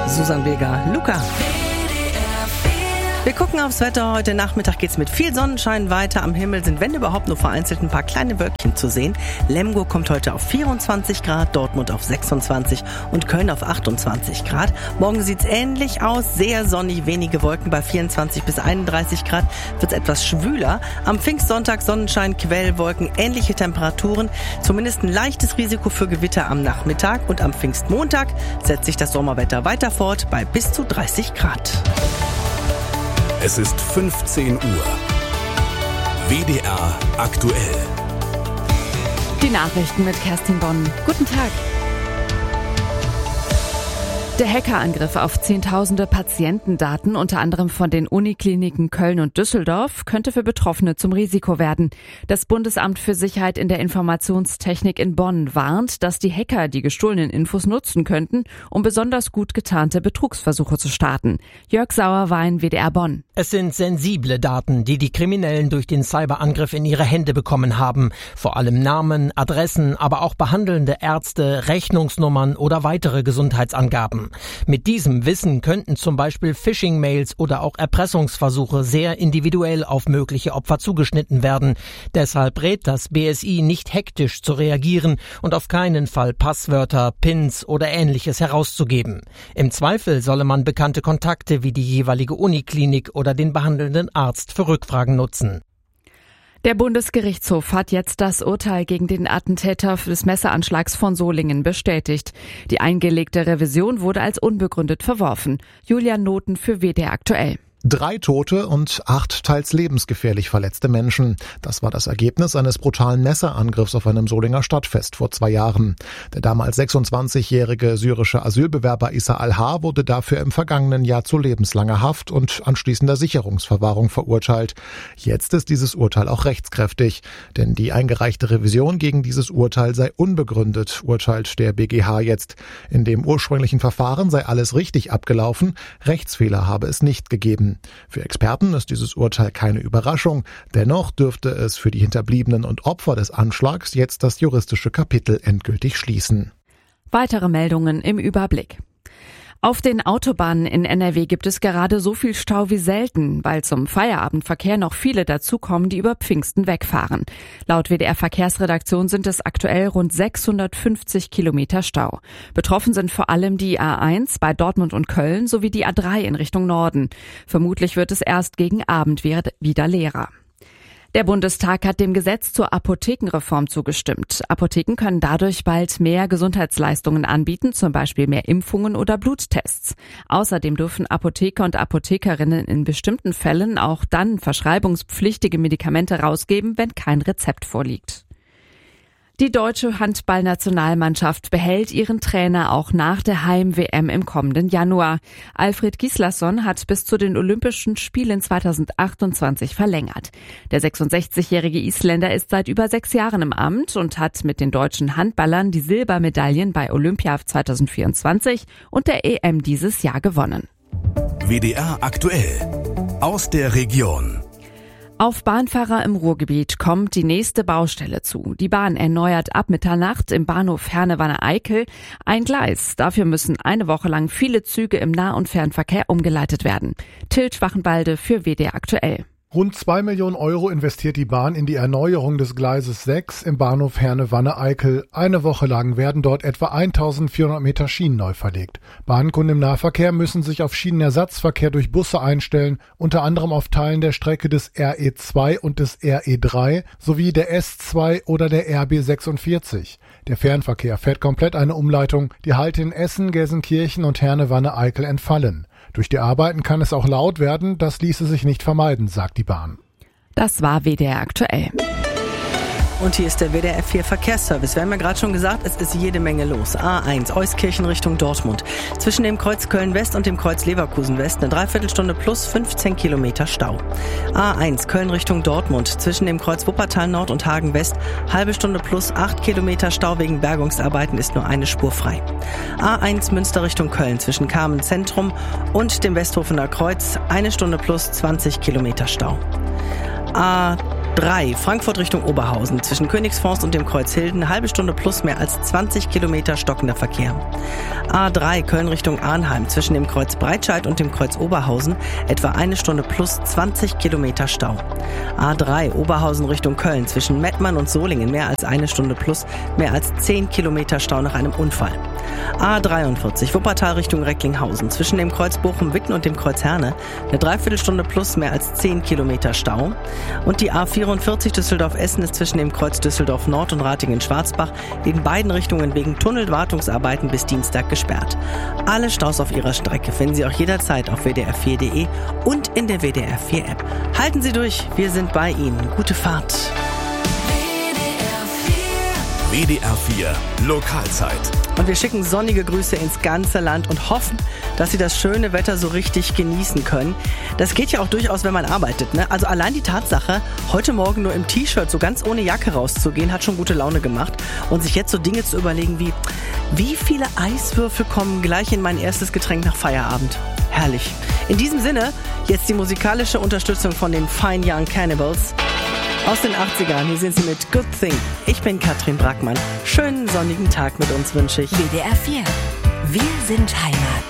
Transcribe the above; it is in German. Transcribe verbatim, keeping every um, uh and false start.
Susanne Beger, Luca. Wir gucken aufs Wetter. Heute Nachmittag geht's mit viel Sonnenschein weiter. Am Himmel sind, wenn überhaupt, nur vereinzelt ein paar kleine Wölkchen zu sehen. Lemgo kommt heute auf vierundzwanzig Grad, Dortmund auf sechsundzwanzig und Köln auf achtundzwanzig Grad. Morgen sieht's ähnlich aus, sehr sonnig, wenige Wolken bei vierundzwanzig bis einunddreißig Grad. Wird's etwas schwüler. Am Pfingstsonntag Sonnenschein, Quellwolken, ähnliche Temperaturen. Zumindest ein leichtes Risiko für Gewitter am Nachmittag. Und am Pfingstmontag setzt sich das Sommerwetter weiter fort bei bis zu dreißig Grad. Es ist fünfzehn Uhr. W D R aktuell. Die Nachrichten mit Kerstin Bonn. Guten Tag. Der Hackerangriff auf zehntausende Patientendaten, unter anderem von den Unikliniken Köln und Düsseldorf, könnte für Betroffene zum Risiko werden. Das Bundesamt für Sicherheit in der Informationstechnik in Bonn warnt, dass die Hacker die gestohlenen Infos nutzen könnten, um besonders gut getarnte Betrugsversuche zu starten. Jörg Sauerwein, W D R Bonn. Es sind sensible Daten, die die Kriminellen durch den Cyberangriff in ihre Hände bekommen haben. Vor allem Namen, Adressen, aber auch behandelnde Ärzte, Rechnungsnummern oder weitere Gesundheitsangaben. Mit diesem Wissen könnten zum Beispiel Phishing-Mails oder auch Erpressungsversuche sehr individuell auf mögliche Opfer zugeschnitten werden. Deshalb rät das B S I, nicht hektisch zu reagieren und auf keinen Fall Passwörter, Pins oder Ähnliches herauszugeben. Im Zweifel solle man bekannte Kontakte wie die jeweilige Uniklinik oder den behandelnden Arzt für Rückfragen nutzen. Der Bundesgerichtshof hat jetzt das Urteil gegen den Attentäter des Messeranschlags von Solingen bestätigt. Die eingelegte Revision wurde als unbegründet verworfen. Julian Noten für W D R aktuell. Drei Tote und acht teils lebensgefährlich verletzte Menschen. Das war das Ergebnis eines brutalen Messerangriffs auf einem Solinger Stadtfest vor zwei Jahren. Der damals sechsundzwanzigjährige syrische Asylbewerber Issa Al-Har wurde dafür im vergangenen Jahr zu lebenslanger Haft und anschließender Sicherungsverwahrung verurteilt. Jetzt ist dieses Urteil auch rechtskräftig, denn die eingereichte Revision gegen dieses Urteil sei unbegründet, urteilt der B G H jetzt. In dem ursprünglichen Verfahren sei alles richtig abgelaufen, Rechtsfehler habe es nicht gegeben. Für Experten ist dieses Urteil keine Überraschung. Dennoch dürfte es für die Hinterbliebenen und Opfer des Anschlags jetzt das juristische Kapitel endgültig schließen. Weitere Meldungen im Überblick. Auf den Autobahnen in N R W gibt es gerade so viel Stau wie selten, weil zum Feierabendverkehr noch viele dazukommen, die über Pfingsten wegfahren. Laut W D R Verkehrsredaktion sind es aktuell rund sechshundertfünfzig Kilometer Stau. Betroffen sind vor allem die A eins bei Dortmund und Köln sowie die A drei in Richtung Norden. Vermutlich wird es erst gegen Abend wieder leerer. Der Bundestag hat dem Gesetz zur Apothekenreform zugestimmt. Apotheken können dadurch bald mehr Gesundheitsleistungen anbieten, zum Beispiel mehr Impfungen oder Bluttests. Außerdem dürfen Apotheker und Apothekerinnen in bestimmten Fällen auch dann verschreibungspflichtige Medikamente rausgeben, wenn kein Rezept vorliegt. Die deutsche Handballnationalmannschaft behält ihren Trainer auch nach der Heim-W M im kommenden Januar. Alfred Gislason hat bis zu den Olympischen Spielen zweitausendachtundzwanzig verlängert. Der sechsundsechzigjährige Isländer ist seit über sechs Jahren im Amt und hat mit den deutschen Handballern die Silbermedaillen bei Olympia zweitausendvierundzwanzig und der E M dieses Jahr gewonnen. W D R aktuell aus der Region. Auf Bahnfahrer im Ruhrgebiet kommt die nächste Baustelle zu. Die Bahn erneuert ab Mitternacht im Bahnhof Herne-Wanne-Eickel ein Gleis. Dafür müssen eine Woche lang viele Züge im Nah- und Fernverkehr umgeleitet werden. Till Schwachenbalde für W D R aktuell. Rund zwei Millionen Euro investiert die Bahn in die Erneuerung des Gleises sechs im Bahnhof Herne-Wanne-Eickel. Eine Woche lang werden dort etwa eintausendvierhundert Meter Schienen neu verlegt. Bahnkunden im Nahverkehr müssen sich auf Schienenersatzverkehr durch Busse einstellen, unter anderem auf Teilen der Strecke des R E zwei und des R E drei sowie der S zwei oder der R B sechsundvierzig. Der Fernverkehr fährt komplett eine Umleitung, die Halte in Essen, Gelsenkirchen und Herne-Wanne-Eickel entfallen. Durch die Arbeiten kann es auch laut werden, das ließe sich nicht vermeiden, sagt die Bahn. Das war W D R aktuell. Und hier ist der W D R F vier Verkehrsservice. Wir haben ja gerade schon gesagt, es ist jede Menge los. A eins, Euskirchen Richtung Dortmund. Zwischen dem Kreuz Köln-West und dem Kreuz Leverkusen-West eine Dreiviertelstunde plus fünfzehn Kilometer Stau. A eins, Köln Richtung Dortmund. Zwischen dem Kreuz Wuppertal-Nord und Hagen-West halbe Stunde plus acht Kilometer Stau. Wegen Bergungsarbeiten ist nur eine Spur frei. A eins, Münster Richtung Köln. Zwischen Kamen Zentrum und dem Westhofener Kreuz eine Stunde plus zwanzig Kilometer Stau. A drei, Frankfurt Richtung Oberhausen. Zwischen Königsforst und dem Kreuz Hilden, halbe Stunde plus mehr als zwanzig Kilometer stockender Verkehr. A drei, Köln Richtung Arnheim. Zwischen dem Kreuz Breitscheid und dem Kreuz Oberhausen etwa eine Stunde plus zwanzig Kilometer Stau. A drei, Oberhausen Richtung Köln. Zwischen Mettmann und Solingen mehr als eine Stunde plus mehr als zehn Kilometer Stau nach einem Unfall. A dreiundvierzig, Wuppertal Richtung Recklinghausen. Zwischen dem Kreuz Bochum-Witten und dem Kreuz Herne eine Dreiviertelstunde plus mehr als zehn Kilometer Stau. Und die A vierundvierzig Düsseldorf-Essen ist zwischen dem Kreuz Düsseldorf Nord und Ratingen-Schwarzbach in beiden Richtungen wegen Tunnelwartungsarbeiten bis Dienstag gesperrt. Alle Staus auf ihrer Strecke finden Sie auch jederzeit auf w d r vier punkt d e und in der W D R vier App. Halten Sie durch, wir sind bei Ihnen. Gute Fahrt. W D R vier Lokalzeit. Und wir schicken sonnige Grüße ins ganze Land und hoffen, dass Sie das schöne Wetter so richtig genießen können. Das geht ja auch durchaus, wenn man arbeitet, ne? Also allein die Tatsache, heute Morgen nur im T-Shirt so ganz ohne Jacke rauszugehen, hat schon gute Laune gemacht. Und sich jetzt so Dinge zu überlegen wie, wie viele Eiswürfel kommen gleich in mein erstes Getränk nach Feierabend? Herrlich. In diesem Sinne, jetzt die musikalische Unterstützung von den Fine Young Cannibals. Aus den achtzigern, hier sind sie mit Good Thing. Ich bin Katrin Brackmann. Schönen sonnigen Tag mit uns wünsche ich. W D R vier. Wir sind Heimat.